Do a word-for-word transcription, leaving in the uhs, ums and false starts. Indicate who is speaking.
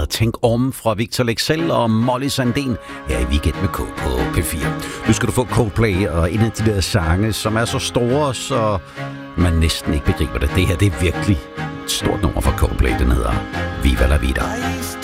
Speaker 1: hedder Tænk Om fra Victor Leksell og Molly Sandén her i Weekend med K på P fire. Nu skal du få Coldplay og en af de der sange, som er så store, så man næsten ikke begriber det. Det her, det er virkelig et stort nummer fra Coldplay. Den hedder Viva la Vida.